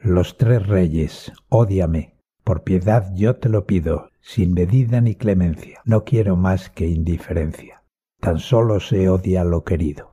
Los tres reyes, ódiame. Por piedad yo te lo pido, sin medida ni clemencia. No quiero más que indiferencia. Tan solo se odia lo querido.